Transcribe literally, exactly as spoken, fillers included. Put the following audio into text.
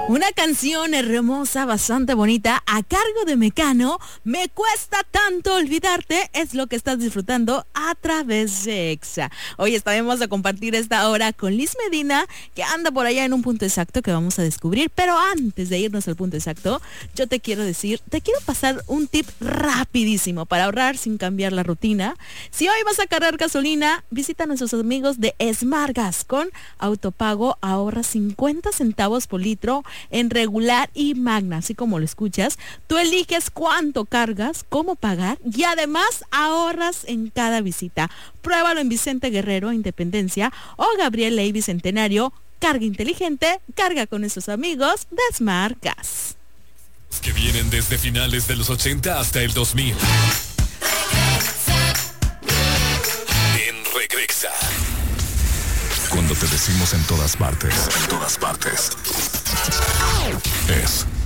Una canción hermosa, bastante bonita, a cargo de Mecano. Me cuesta tanto olvidarte, es lo que estás disfrutando a través de Exa. Hoy estaremos a compartir esta hora con Liz Medina, que anda por allá en un punto exacto que vamos a descubrir. Pero antes de irnos al punto exacto, yo te quiero decir, te quiero pasar un tip rapidísimo para ahorrar sin cambiar la rutina. Si hoy vas a cargar gasolina, visita a nuestros amigos de Smart Gas. Con autopago ahorra cincuenta centavos por litro en regular y magna, así como lo escuchas. Tú eliges cuánto cargas, cómo pagar y además ahorras en cada visita. Pruébalo en Vicente Guerrero, Independencia, o Gabriel Ley Bicentenario. Carga inteligente, carga con nuestros amigos de Smart Gas. Que vienen desde finales de los ochenta hasta el dos mil. En Regresa. Cuando te decimos en todas partes, en todas partes, es